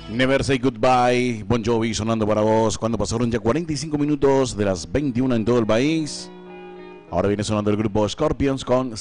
Never Say Goodbye, Bon Jovi sonando para vos cuando pasaron ya 45 minutos de las 21 en todo el país. Ahora viene sonando el grupo Scorpions con